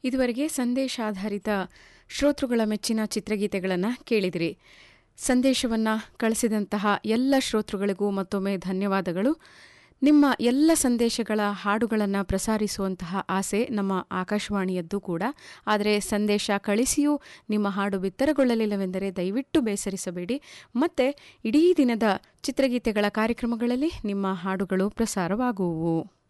ಇದುವರೆಗೆ ಸಂದೇಶಾಧಾರಿತ ಶ್ರೋತೃಗಳ ಮೆಚ್ಚಿನ ಚಿತ್ರಗೀತೆಗಳನ್ನು ಕೇಳಿದಿರಿ. ಸಂದೇಶವನ್ನು ಕಳಿಸಿದಂತಹ ಎಲ್ಲ ಶ್ರೋತೃಗಳಿಗೂ ಮತ್ತೊಮ್ಮೆ ಧನ್ಯವಾದಗಳು. ನಿಮ್ಮ ಎಲ್ಲ ಸಂದೇಶಗಳ ಹಾಡುಗಳನ್ನು ಪ್ರಸಾರಿಸುವಂತಹ ಆಸೆ ನಮ್ಮ ಆಕಾಶವಾಣಿಯದ್ದು ಕೂಡ. ಆದರೆ ಸಂದೇಶ ಕಳಿಸಿಯೂ ನಿಮ್ಮ ಹಾಡು ಬಿತ್ತರಗೊಳ್ಳಲಿಲ್ಲವೆಂದರೆ ದಯವಿಟ್ಟು ಬೇಸರಿಸಬೇಡಿ. ಮತ್ತೆ ಇಡೀ ದಿನದ ಚಿತ್ರಗೀತೆಗಳ ಕಾರ್ಯಕ್ರಮಗಳಲ್ಲಿ ನಿಮ್ಮ ಹಾಡುಗಳು ಪ್ರಸಾರವಾಗುವು.